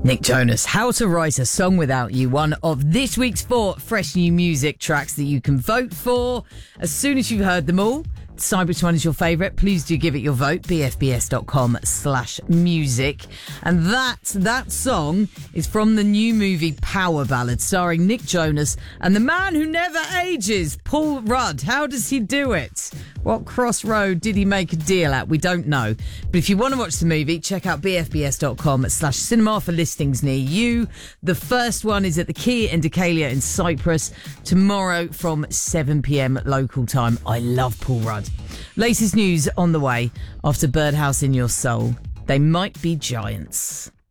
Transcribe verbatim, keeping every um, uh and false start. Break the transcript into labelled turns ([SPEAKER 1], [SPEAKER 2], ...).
[SPEAKER 1] Nick Jonas, How to Write a Song Without You, one of this week's four fresh new music tracks that you can vote for. As soon as you've heard them all, decide which one is your favourite. Please do give it your vote, b f b s dot com slash music. And that, that song is from the new movie Power Ballad, starring Nick Jonas and the man who never ages, Paul Rudd. How does he do it? What crossroad did he make a deal at? We don't know. But if you want to watch the movie, check out b f b s dot com slash cinema for listings near you. The first one is at the Quay in Decalia in Cyprus tomorrow from seven p.m. local time. I love Paul Rudd. Latest news on the way after Birdhouse in Your Soul. They might be giants.